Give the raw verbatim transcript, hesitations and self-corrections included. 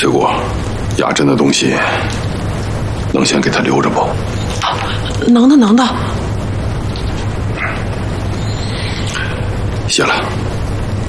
翠姑，雅珍的东西能先给她留着不？ 能的，能的。 谢了。